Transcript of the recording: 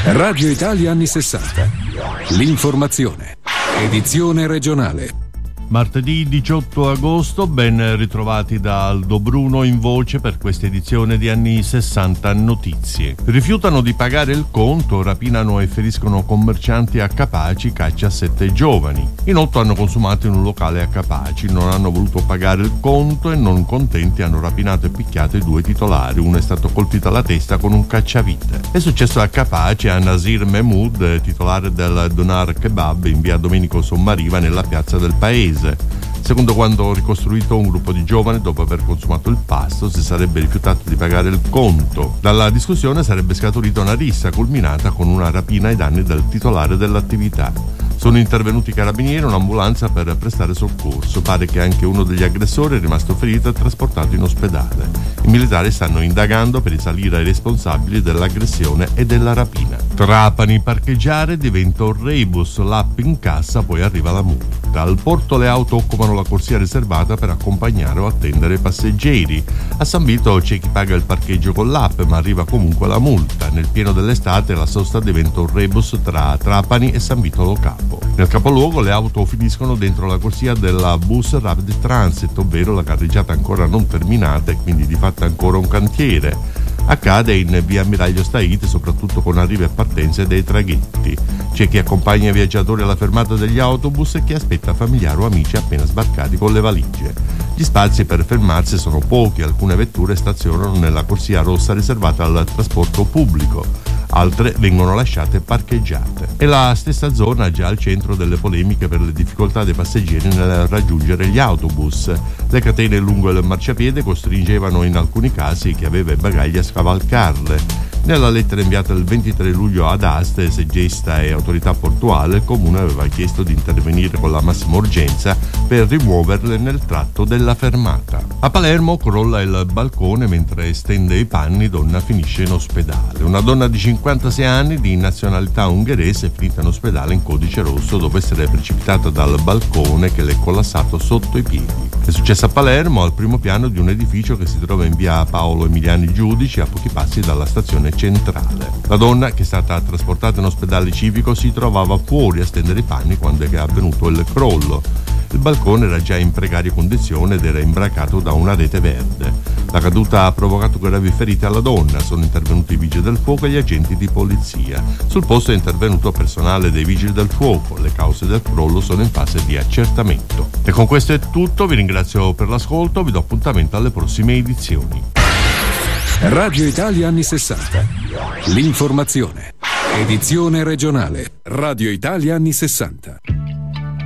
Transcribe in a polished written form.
Radio Italia anni 60. L'informazione. Edizione regionale. Martedì 18 agosto, ben ritrovati da Aldo Bruno in voce per questa edizione di anni 60 notizie. Rifiutano di pagare il conto, rapinano e feriscono commercianti a Capaci, caccia 7 giovani. In 8 hanno consumato in un locale a Capaci, non hanno voluto pagare il conto e non contenti hanno rapinato e picchiato i 2 titolari. Uno è stato colpito alla testa con un cacciavite. È successo a Capaci a Nasir Mehmood, titolare del Donar Kebab in via Domenico Sommariva nella piazza del paese. Secondo quanto ricostruito, un gruppo di giovani, dopo aver consumato il pasto, si sarebbe rifiutato di pagare il conto. Dalla discussione sarebbe scaturita una rissa culminata con una rapina ai danni del titolare dell'attività. Sono intervenuti i carabinieri e un'ambulanza per prestare soccorso. Pare che anche uno degli aggressori è rimasto ferito e trasportato in ospedale. I militari stanno indagando per risalire ai responsabili dell'aggressione e della rapina. Trapani, parcheggiare diventa un rebus, l'app incassa, poi arriva la multa. Al porto le auto occupano la corsia riservata per accompagnare o attendere i passeggeri. A San Vito c'è chi paga il parcheggio con l'app, ma arriva comunque la multa. Nel pieno dell'estate la sosta diventa un rebus tra Trapani e San Vito Lo Capo. Nel capoluogo le auto finiscono dentro la corsia della Bus Rapid Transit, ovvero la carreggiata ancora non terminata e quindi di fatto ancora un cantiere. Accade in via Ammiraglio Staite, soprattutto con arrivi e partenze dei traghetti. C'è chi accompagna i viaggiatori alla fermata degli autobus e chi aspetta familiari o amici appena sbarcati con le valigie. Gli spazi per fermarsi sono pochi, alcune vetture stazionano nella corsia rossa riservata al trasporto pubblico, altre vengono lasciate parcheggiate. È la stessa zona già al centro delle polemiche per le difficoltà dei passeggeri nel raggiungere gli autobus. Le catene lungo il marciapiede costringevano in alcuni casi chi aveva i bagagli a scavalcarle. Nella lettera inviata il 23 luglio ad Aste, Segesta e autorità portuale, il comune aveva chiesto di intervenire con la massima urgenza per rimuoverle nel tratto della fermata. A Palermo crolla il balcone mentre stende i panni, donna finisce in ospedale. Una donna di 56 anni di nazionalità ungherese è finita in ospedale in codice rosso dopo essere precipitata dal balcone che le è collassato sotto i piedi. È successo a Palermo, al primo piano di un edificio che si trova in via Paolo Emiliani Giudici, a pochi passi dalla stazione centrale. La donna, che è stata trasportata in ospedale civico, si trovava fuori a stendere i panni quando è avvenuto il crollo. Il balcone era già in precarie condizioni ed era imbracato da una rete verde. La caduta ha provocato gravi ferite alla donna. Sono intervenuti i vigili del fuoco e gli agenti di polizia. Sul posto è intervenuto personale dei vigili del fuoco. Le cause del crollo sono in fase di accertamento. E con questo è tutto, vi ringrazio per l'ascolto, vi do appuntamento alle prossime edizioni. Radio Italia anni 60. L'informazione. Edizione regionale. Radio Italia anni 60.